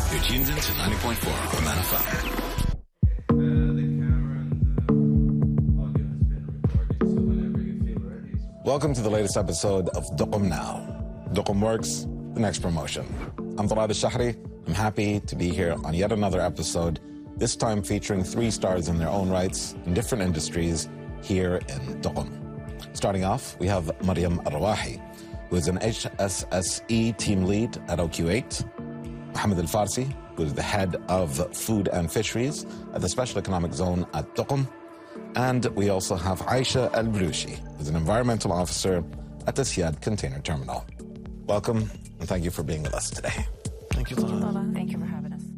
You're tuned in to 90.4 Oman FM. Welcome to the latest episode of Duqm Now. Duqm Works, the next promotion. I'm Talal Al-Shahri. I'm happy to be here on yet another episode, this time featuring 3 stars in their own rights in different industries here in Duqm. Starting off, we have Mariam Al-Rawahi, who is an HSSE team lead at OQ8. Mohammed Al-Farsi, who is the head of food and fisheries at the Special Economic Zone at Duqm. And we also have Aisha Al-Brushi, who's an environmental officer at the Siad Container Terminal. Welcome, and thank you for being with us today. Thank you, Talal. Thank you for having us.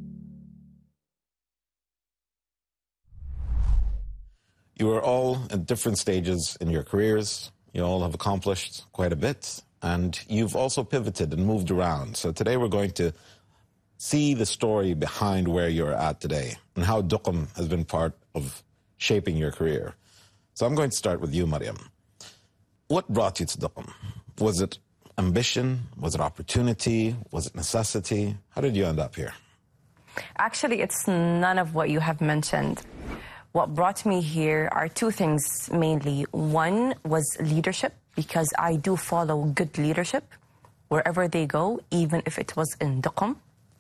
You are all at different stages in your careers. You all have accomplished quite a bit, and you've also pivoted and moved around. So today we're going to see the story behind where you're at today and how Duqm has been part of shaping your career. So I'm going to start with you, Mariam. What brought you to Duqm? Was it ambition? Was it opportunity? Was it necessity? How did you end up here? Actually, it's none of what you have mentioned. What brought me here are 2 things mainly. One was leadership, because I do follow good leadership wherever they go, even if it was in Duqm.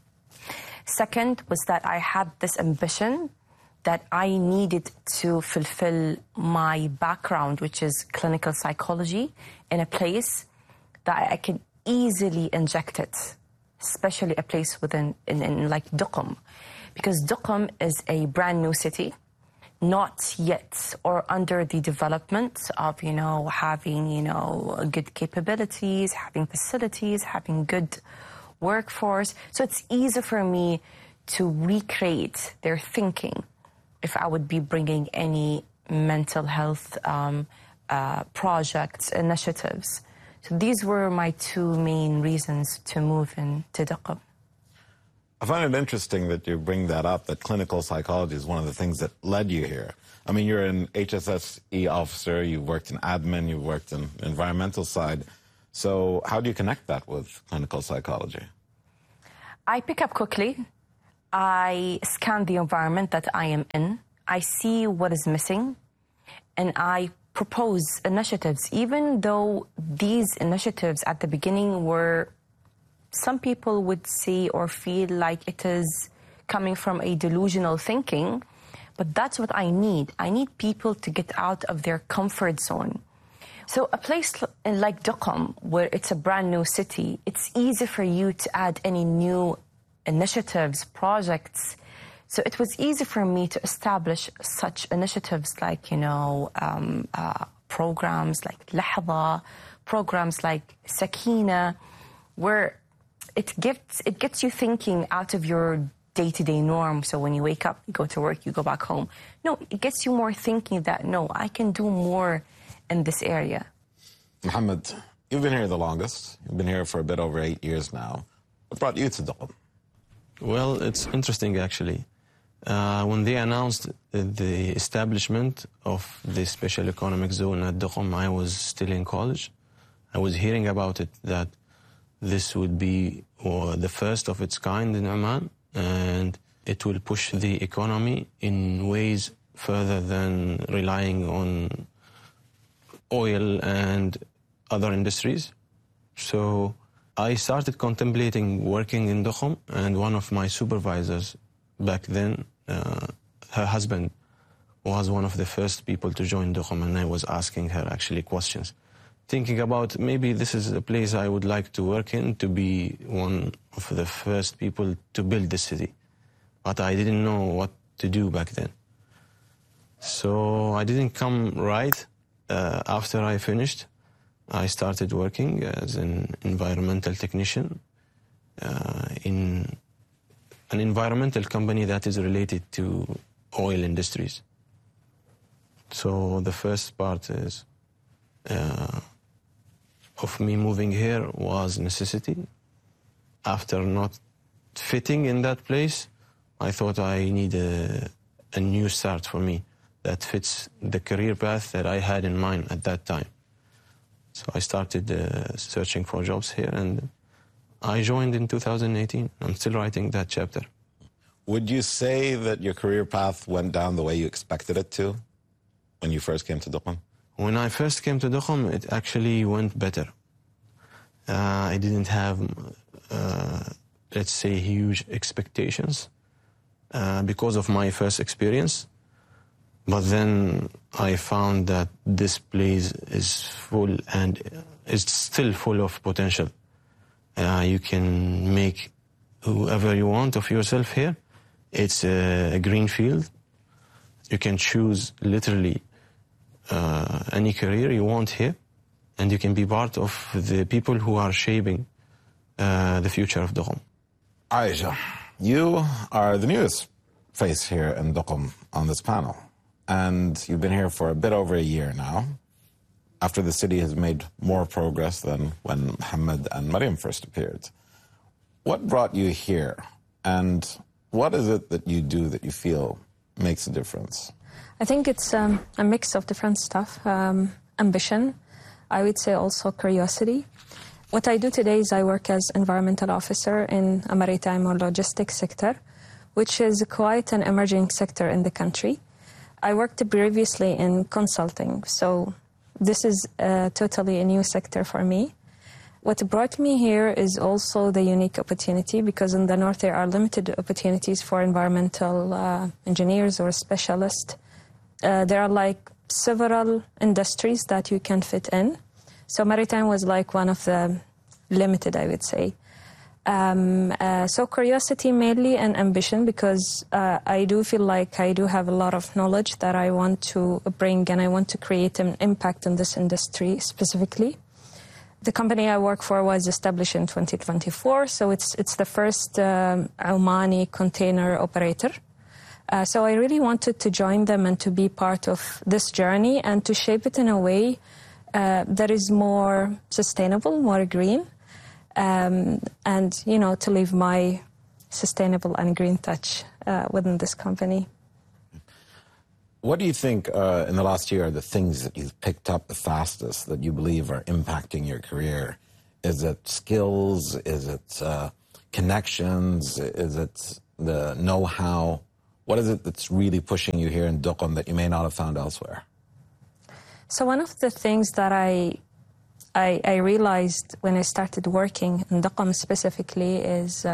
Second was that I had this ambition that I needed to fulfill my background, which is clinical psychology, in a place that I could easily inject it, especially a place within in like Duqm, because Duqm is a brand new city, not yet or under the development of, having, good capabilities, having facilities, having good workforce. So it's easy for me to recreate their thinking if I would be bringing any mental health projects, initiatives. So these were my 2 main reasons to move into Duqm. I find it interesting that you bring that up, that clinical psychology is one of the things that led you here. I mean, you're an HSSE officer, you've worked in admin, you've worked in environmental side. So how do you connect that with clinical psychology? I pick up quickly. I scan the environment that I am in. I see what is missing, and I propose initiatives, even though these initiatives at the beginning were, some people would say or feel like it is coming from a delusional thinking, but that's what I need. I need people to get out of their comfort zone. So a place like Duqm, where it's a brand new city, it's easy for you to add any new initiatives, projects. So it was easy for me to establish such initiatives like, programs like Lahza, programs like Sakina, where it gets you thinking out of your day-to-day norm. So when you wake up, you go to work, you go back home. No, it gets you more thinking that, no, I can do more in this area. Mohammed, you've been here the longest. You've been here for a bit over 8 years now. What brought you to Duqm? Well, it's interesting, actually. When they announced the establishment of the Special Economic Zone at Duqm, I was still in college. I was hearing about it, that this would be the first of its kind in Oman, and it will push the economy in ways further than relying on oil and other industries. So I started contemplating working in Duqm, and one of my supervisors back then, her husband was one of the first people to join Duqm, and I was asking her actually questions, thinking about maybe this is a place I would like to work in, to be one of the first people to build the city. But I didn't know what to do back then. So I didn't come right. After I finished, I started working as an environmental technician in an environmental company that is related to oil industries. So the first part is of me moving here was necessity. After not fitting in that place, I thought I need a new start for me that fits the career path that I had in mind at that time. So I started searching for jobs here, and I joined in 2018. I'm still writing that chapter. Would you say that your career path went down the way you expected it to when you first came to Duqm? When I first came to Duqm, it actually went better. I didn't have, let's say, huge expectations because of my first experience. But then I found that this place is full and is still full of potential. You can make whoever you want of yourself here. It's a green field. You can choose literally any career you want here, and you can be part of the people who are shaping the future of Duqm. Aisha, you are the newest face here in Duqm on this panel. And you've been here for a bit over a year now, after the city has made more progress than when Mohammed and Maryam first appeared. What brought you here, and what is it that you do that you feel makes a difference? I think it's a mix of different stuff. Ambition, I would say also curiosity. What I do today is I work as environmental officer in a maritime or logistics sector, which is quite an emerging sector in the country. I worked previously in consulting, so this is totally a new sector for me. What brought me here is also the unique opportunity, because in the north there are limited opportunities for environmental engineers or specialists. There are like several industries that you can fit in. So maritime was like one of the limited, I would say. So curiosity mainly and ambition, because I do feel like I do have a lot of knowledge that I want to bring, and I want to create an impact in this industry specifically. The company I work for was established in 2024, so it's the first Omani container operator. So I really wanted to join them and to be part of this journey and to shape it in a way that is more sustainable, more green. And, you know, to leave my sustainable and green touch within this company. What do you think in the last year are the things that you've picked up the fastest that you believe are impacting your career? Is it skills? Is it connections? Is it the know-how? What is it that's really pushing you here in Duqm that you may not have found elsewhere? So one of the things that I realized when I started working in Duqm specifically is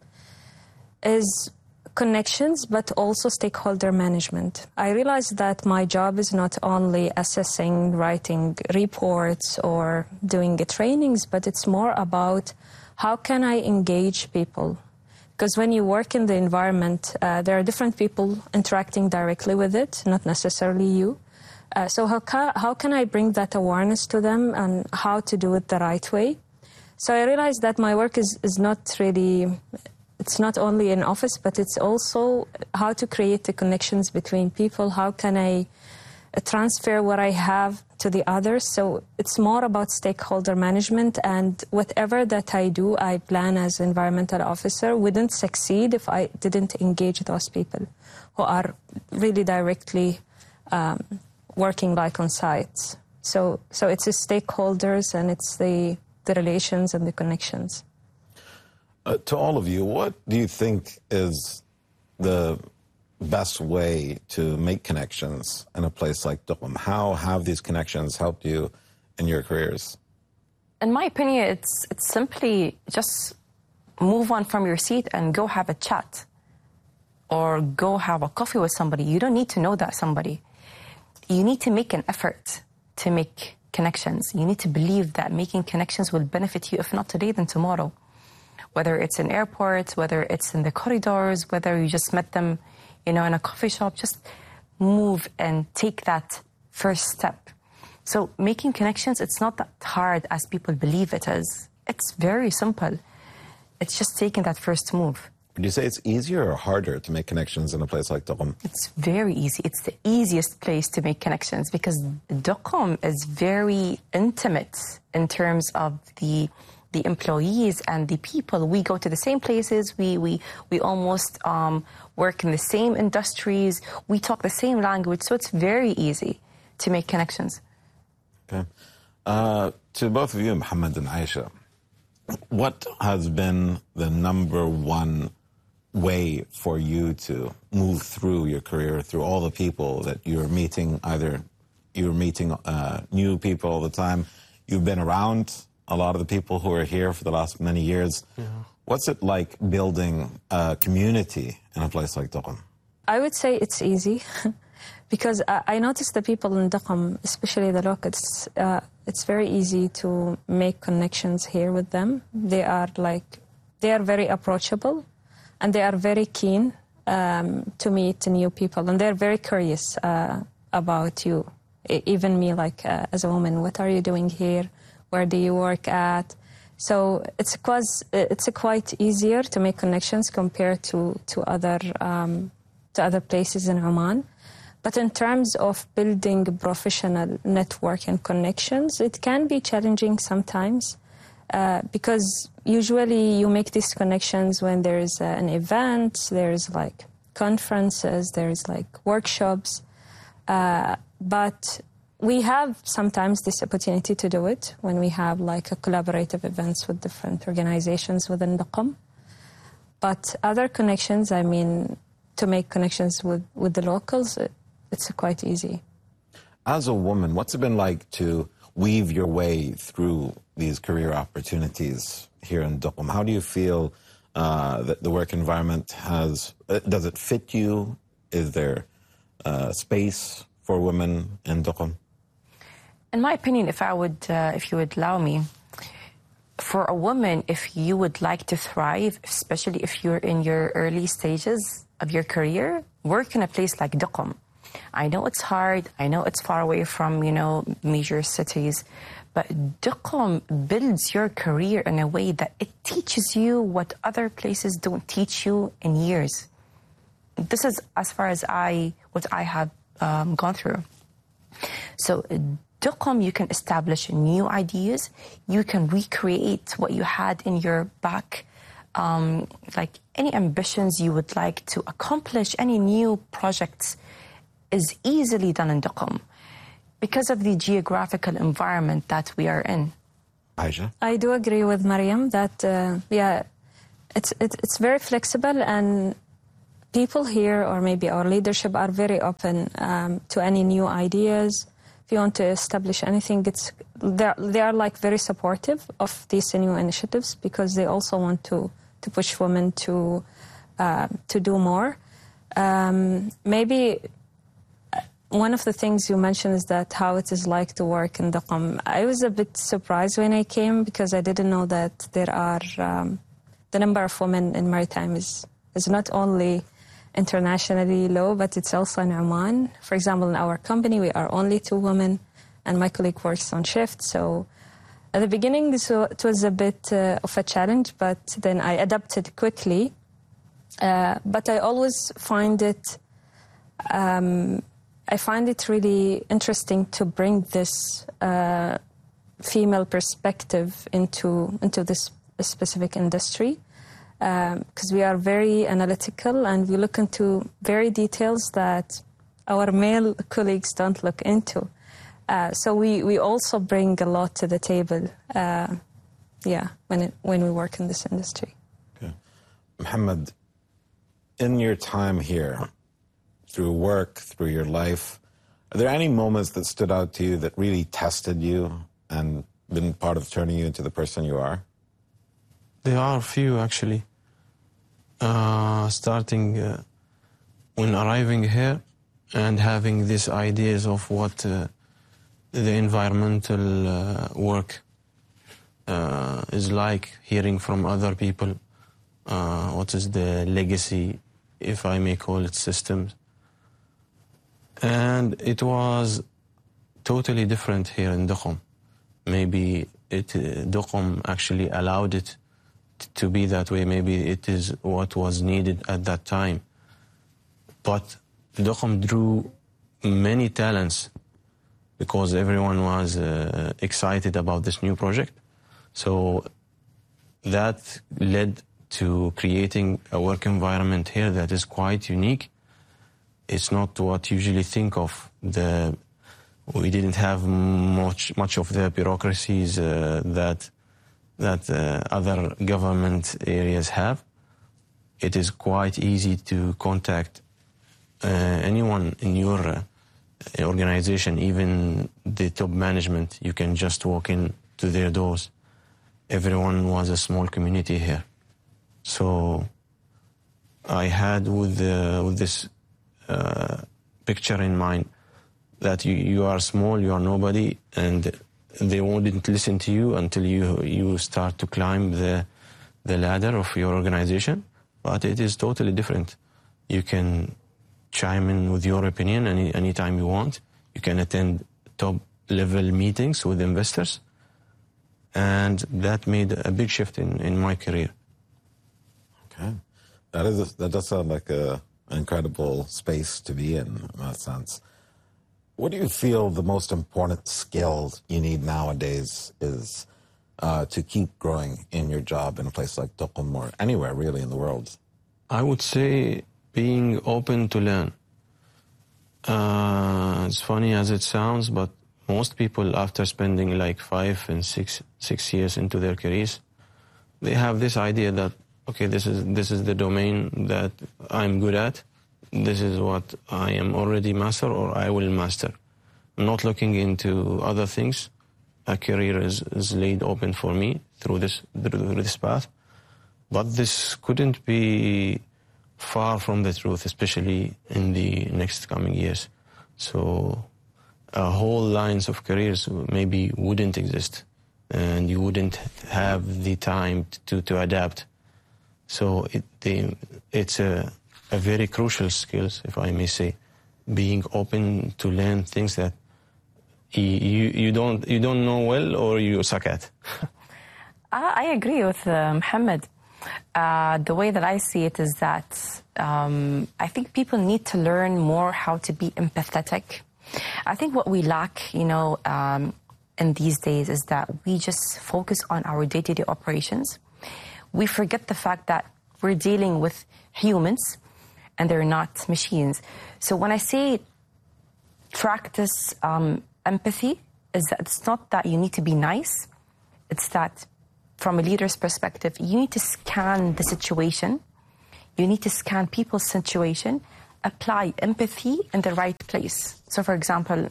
connections, but also stakeholder management. I realized that my job is not only assessing, writing reports or doing trainings, but it's more about how can I engage people? Because when you work in the environment, there are different people interacting directly with it, not necessarily you. So how can I bring that awareness to them and how to do it the right way? So I realized that my work is not really, it's not only in office, but it's also how to create the connections between people. How can I transfer what I have to the others? So it's more about stakeholder management, and whatever that I do, I plan as environmental officer wouldn't succeed if I didn't engage those people who are really directly working like on sites. So it's the stakeholders and it's the relations and the connections. To all of you, what do you think is the best way to make connections in a place like Duqm? How have these connections helped you in your careers? In my opinion, it's simply just move on from your seat and go have a chat or go have a coffee with somebody. You don't need to know that somebody. You need to make an effort to make connections. You need to believe that making connections will benefit you, if not today, then tomorrow. Whether it's in airports, whether it's in the corridors, whether you just met them, you know, in a coffee shop, just move and take that first step. So making connections, it's not that hard as people believe it is. It's very simple. It's just taking that first move. Would you say it's easier or harder to make connections in a place like Duqm? It's very easy. It's the easiest place to make connections because Duqm is very intimate in terms of the employees and the people. We go to the same places. We almost work in the same industries. We talk the same language. So it's very easy to make connections. Okay. To both of you, Mohammed and Aisha, What has been the number one way for you to move through your career, through all the people that you're meeting? Either you're meeting new people all the time, you've been around a lot of the people who are here for the last many years. Yeah. What's it like building a community in a place like Duqm? I would say it's easy because I noticed the people in Duqm, especially the locals, it's very easy to make connections here with them. They are very approachable and they are very keen to meet new people, and they're very curious about you. Even me, as a woman, what are you doing here? Where do you work at? So it's quite easier to make connections compared to other places in Oman. But in terms of building professional network and connections, it can be challenging sometimes because usually you make these connections when there is an event, there's conferences, there's workshops. But we have sometimes this opportunity to do it when we have a collaborative events with different organizations within Duqm. But other connections, to make connections with the locals, it's quite easy. As a woman, what's it been like to weave your way through these career opportunities here in Duqm? How do you feel that the work environment does it fit you? Is there space for women in Duqm? In my opinion, if you would allow me, for a woman, if you would like to thrive, especially if you're in your early stages of your career, work in a place like Duqm. I know it's hard. I know it's far away from, major cities. But Duqm builds your career in a way that it teaches you what other places don't teach you in years. This is as far as what I have gone through. So Duqm, you can establish new ideas. You can recreate what you had in your back. Any ambitions you would like to accomplish, any new projects is easily done in Duqm because of the geographical environment that we are in. Aisha? I do agree with Mariam that, it's very flexible, and people here, or maybe our leadership, are very open to any new ideas. If you want to establish anything, they are very supportive of these new initiatives because they also want to push women to do more. Maybe one of the things you mentioned is that how it is like to work in Duqm. I was a bit surprised when I came because I didn't know that there are the number of women in maritime is not only internationally low, but it's also in Oman. For example, in our company, we are only 2 women, and my colleague works on shift. So at the beginning, it was a bit of a challenge, but then I adapted quickly. But I always find it really interesting to bring this female perspective into this specific industry. Because we are very analytical and we look into very details that our male colleagues don't look into. So we also bring a lot to the table, when we work in this industry. Okay. Mohammed, in your time here, through work, through your life, are there any moments that stood out to you that really tested you and been part of turning you into the person you are? There are a few, actually. Starting when arriving here and having these ideas of what the environmental work is like, hearing from other people, what is the legacy, if I may call it, systems. And it was totally different here in Duqm. Maybe Duqm actually allowed it to be that way. Maybe it is what was needed at that time. But Duqm drew many talents because everyone was excited about this new project. So that led to creating a work environment here that is quite unique. It's not what you usually think of. We didn't have much of the bureaucracies that that other government areas have. It is quite easy to contact anyone in your organization, even the top management. You can just walk in to their doors. Everyone was a small community here. So I had with this picture in mind that you are small, you are nobody, and they wouldn't listen to you until you start to climb the ladder of your organization. But it is totally different. You can chime in with your opinion anytime you want. You can attend top-level meetings with investors. And that made a big shift in my career. Okay. That does sound like an incredible space to be in that sense. What do you feel the most important skills you need nowadays is to keep growing in your job in a place like Duqm or anywhere really in the world? I would say being open to learn. It's funny as it sounds, but most people, after spending like 5 and 6 years into their careers, they have this idea that, okay, this is the domain that I'm good at. This is what I am already master or I will master. I'm not looking into other things. A career is laid open for me through this path. But this couldn't be far from the truth, especially in the next coming years. So whole lines of careers maybe wouldn't exist, and you wouldn't have the time to adapt. So it's a very crucial skill, if I may say, being open to learn things that you don't know well or you suck at. I agree with Mohammed. The way that I see it is that I think people need to learn more how to be empathetic. I think what we lack, in these days is that we just focus on our day-to-day operations. We forget the fact that we're dealing with humans and they're not machines. So when I say practice empathy, is that it's not that you need to be nice. It's that from a leader's perspective, you need to scan the situation. You need to scan people's situation, apply empathy in the right place. So for example,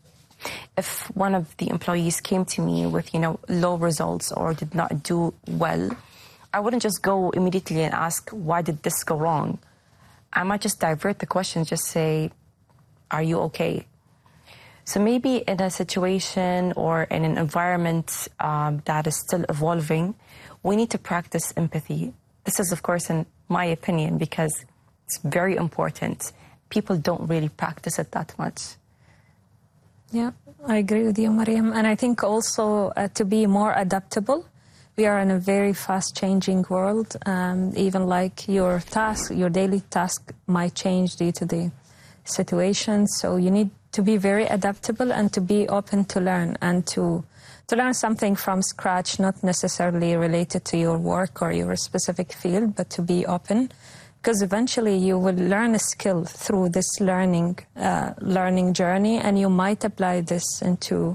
if one of the employees came to me with, low results or did not do well, I wouldn't just go immediately and ask, why did this go wrong? I might just divert the question, just say, are you okay? So maybe in a situation or in an environment that is still evolving, we need to practice empathy. This is, of course, in my opinion, because it's very important. People don't really practice it that much. Yeah, I agree with you, Mariam. And I think also to be more adaptable. We are in a very fast-changing world. Even like your daily task might change due to the situation. So you need to be very adaptable and to be open to learn and to learn something from scratch, not necessarily related to your work or your specific field, but to be open. Because eventually you will learn a skill through this learning journey, and you might apply this into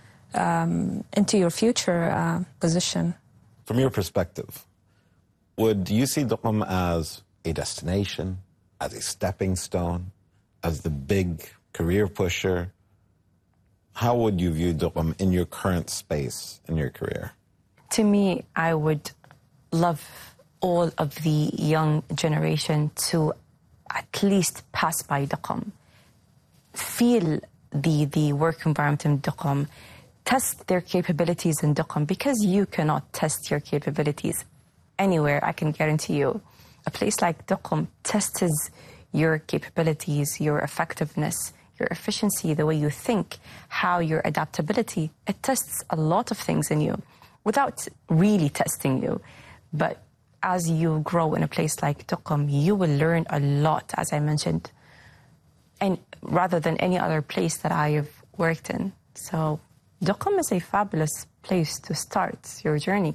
your future position. From your perspective, would you see Duqm as a destination, as a stepping stone, as the big career pusher? How would you view Duqm in your current space in your career? To me, I would love all of the young generation to at least pass by Duqm, feel the work environment in Duqm, test their capabilities in Duqm, because you cannot test your capabilities anywhere, I can guarantee you. A place like Duqm tests your capabilities, your effectiveness, your efficiency, the way you think, how your adaptability. It tests a lot of things in you without really testing you. But as you grow in a place like Duqm, you will learn a lot, as I mentioned, and rather than any other place that I have worked in. So Duqm is a fabulous place to start your journey.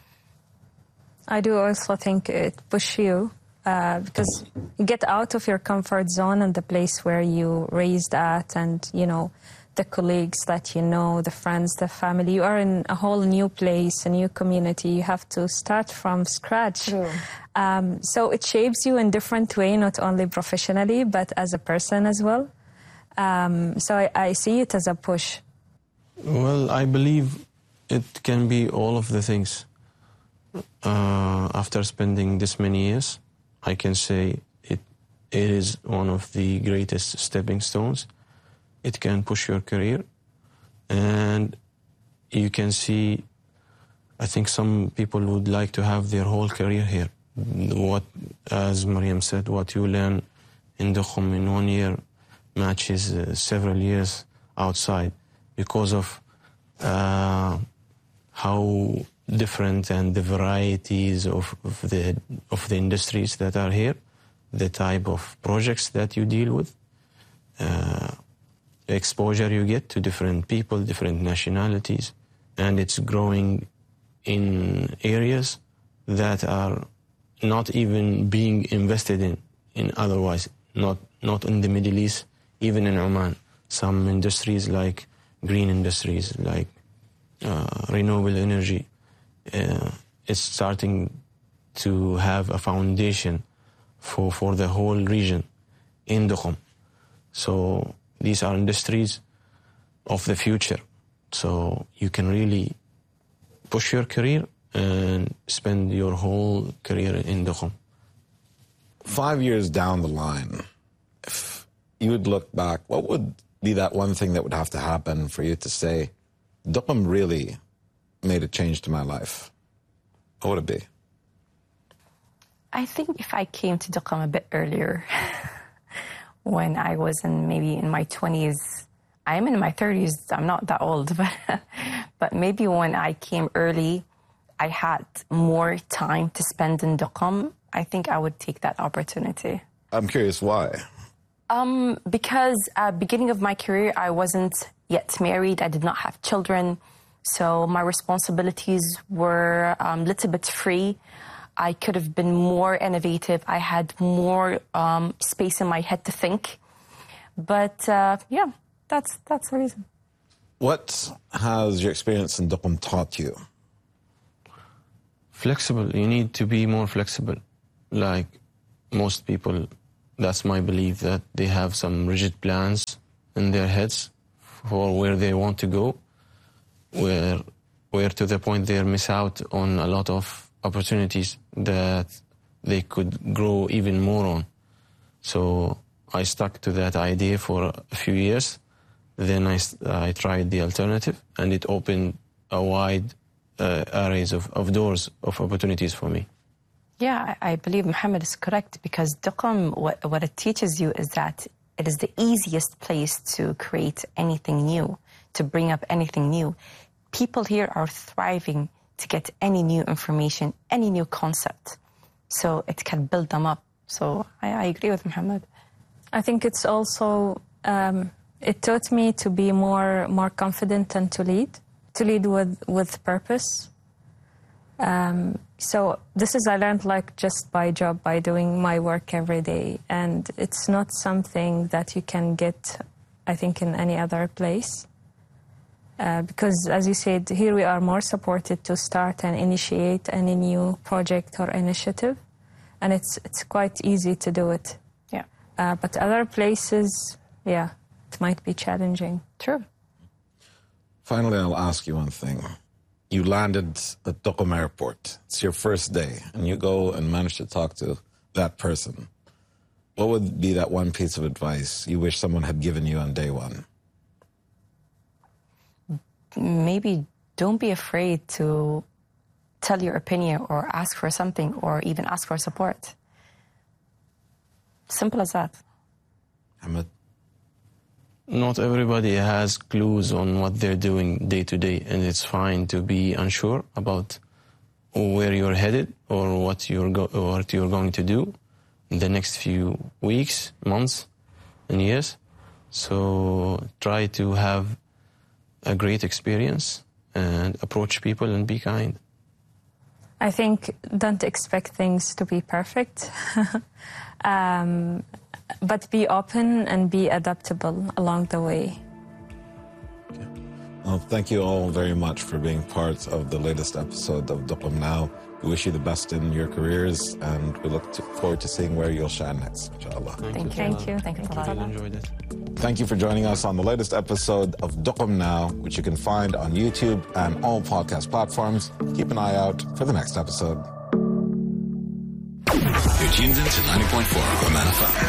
I do also think it pushes you because you get out of your comfort zone and the place where you raised at, and the colleagues that you know, the friends, the family. You are in a whole new place, a new community. You have to start from scratch. True. So it shapes you in different way, not only professionally, but as a person as well. So I see it as a push. Well, I believe it can be all of the things. After spending this many years, I can say it is one of the greatest stepping stones. It can push your career, and you can see, I think some people would like to have their whole career here. What, as Mariam said, what you learn in Duqm in 1 year matches several years outside, because of how different and the varieties of the industries that are here, the type of projects that you deal with, exposure you get to different people, different nationalities, and it's growing in areas that are not even being invested in otherwise, not in the Middle East, even in Oman. Some industries like green industries, like renewable energy, is starting to have a foundation for the whole region in Duqm. So these are industries of the future. So you can really push your career and spend your whole career in Duqm. 5 years down the line, if you would look back, what would be that one thing that would have to happen for you to say, Duqm really made a change to my life? What would it be? I think if I came to Duqm a bit earlier, when I was maybe in my 20s, I am in my 30s, I'm not that old, but maybe when I came early, I had more time to spend in Duqm, I think I would take that opportunity. I'm curious why. Because at the beginning of my career, I wasn't yet married. I did not have children. So my responsibilities were a little bit free. I could have been more innovative. I had more space in my head to think. But yeah, that's the reason. What has your experience in Duqm taught you? Flexible. You need to be more flexible. Like most people, that's my belief, that they have some rigid plans in their heads for where they want to go, where to the point they miss out on a lot of opportunities that they could grow even more on. So I stuck to that idea for a few years. Then I tried the alternative, and it opened a wide arrays of doors of opportunities for me. Yeah, I believe Mohammed is correct, because Duqm, what it teaches you is that it is the easiest place to create anything new, to bring up anything new. People here are thriving to get any new information, any new concept. So it can build them up. So I agree with Mohammed. I think it's also, it taught me to be more confident and to lead with purpose. So this is, I learned like just by job, by doing my work every day. And it's not something that you can get, I think, in any other place. Because as you said, here we are more supported to start and initiate any new project or initiative. And it's quite easy to do it. Yeah. But other places, yeah, it might be challenging. True. Finally, I'll ask you one thing. You landed at Duqm Airport. It's your first day, and you go and manage to talk to that person. What would be that one piece of advice you wish someone had given you on day one? Maybe don't be afraid to tell your opinion or ask for something or even ask for support. Simple as that. Ahmed? Not everybody has clues on what they're doing day to day, and it's fine to be unsure about where you're headed or what you're going to do in the next few weeks, months, and years. So try to have a great experience and approach people and be kind. I think don't expect things to be perfect. But be open and be adaptable along the way. Well, thank you all very much for being part of the latest episode of Duqm Now. We wish you the best in your careers, and we look forward to seeing where you'll shine next, inshallah. Thank you. Thank you. Thank you. I really enjoyed it. Thank you for joining us on the latest episode of Duqm Now, which you can find on YouTube and all podcast platforms. Keep an eye out for the next episode. You're tuned in to 90.4 Oman FM.